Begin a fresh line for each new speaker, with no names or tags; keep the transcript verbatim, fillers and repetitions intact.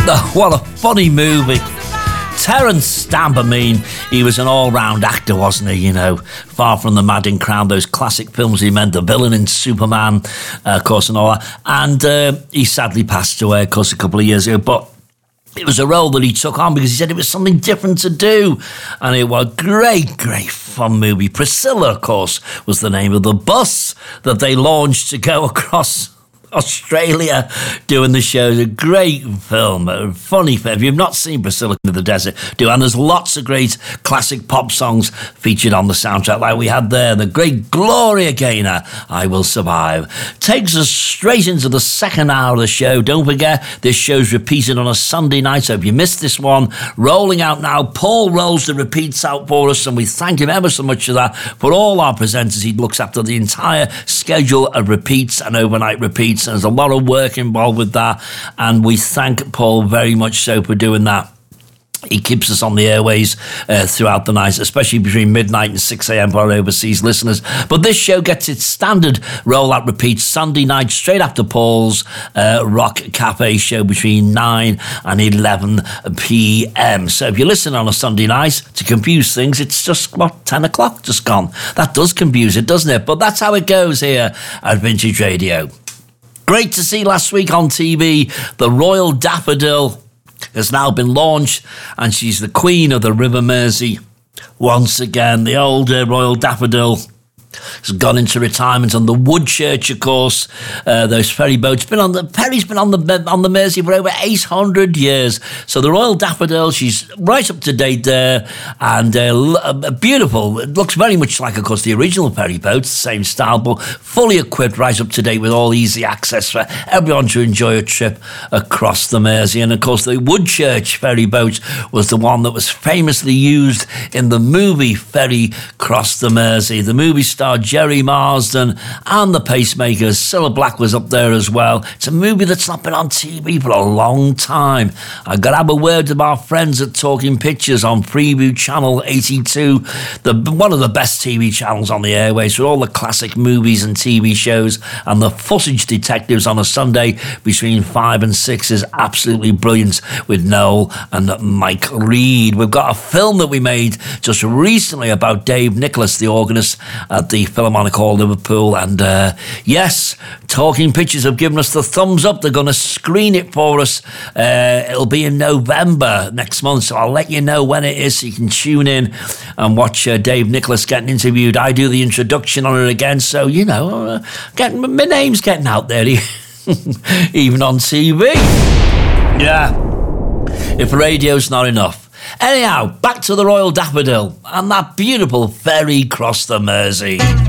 Oh, what a funny movie. Terence Stamp, I mean, he was an all-round actor, wasn't he, you know, far from the Madding Crown, those classic films he meant, the villain in Superman, uh, of course, and all that. And uh, he sadly passed away, of course, a couple of years ago, but it was a role that he took on because he said it was something different to do. And it was a great, great fun movie. Priscilla, of course, was the name of the bus that they launched to go across Australia doing the show. A great film, a funny film. If you've not seen Priscilla in the Desert, do. And there's lots of great classic pop songs featured on the soundtrack, like we had there. The great Gloria Gaynor, I Will Survive. Takes us straight into the second hour of the show. Don't forget, this show's repeated on a Sunday night, so if you missed this one, rolling out now. Paul rolls the repeats out for us, and we thank him ever so much for that. For all our presenters, he looks after the entire schedule of repeats and overnight repeats. There's a lot of work involved with that, and we thank Paul very much so for doing that. He keeps us on the airways uh, throughout the night, especially between midnight and six a.m. for our overseas listeners. But this show gets its standard rollout repeat Sunday night, straight after Paul's uh, Rock Cafe show between nine and eleven p.m. So if you listen on a Sunday night, to confuse things, it's just, what, ten o'clock just gone. That does confuse it, doesn't it? But that's how it goes here at Vintage Radio. Great to see last week on T V, the Royal Daffodil has now been launched, and she's the Queen of the River Mersey. Once again, the old uh, Royal Daffodil has gone into retirement on the Woodchurch, of course. Uh, those ferry boats been on the ferry's been on the on the Mersey for over eight hundred years. So the Royal Daffodil, she's right up to date there, and uh, beautiful. It looks very much like, of course, the original ferry boats, same style, but fully equipped, right up to date with all easy access for everyone to enjoy a trip across the Mersey. And of course, the Woodchurch ferry boat was the one that was famously used in the movie Ferry Cross the Mersey. The movie star Jerry Marsden and the Pacemakers. Cilla Black was up there as well. It's a movie that's not been on T V for a long time. I've got to have a word with our friends at Talking Pictures on Freeview Channel eighty-two, the one of the best T V channels on the airways, with all the classic movies and T V shows, and the Footage Detectives on a Sunday between five and six is absolutely brilliant with Noel and Mike Reid. We've got a film that we made just recently about Dave Nicholas, the organist at the Philharmonic Hall, Liverpool, and uh, yes, Talking Pictures have given us the thumbs up. They're going to screen it for us. Uh, it'll be in November next month, so I'll let you know when it is, so you can tune in and watch uh, Dave Nicholas getting interviewed. I do the introduction on it again, so you know, uh, get, my name's getting out there, even on T V. Yeah, if radio's not enough. Anyhow, back to the Royal Daffodil and that beautiful ferry cross the Mersey.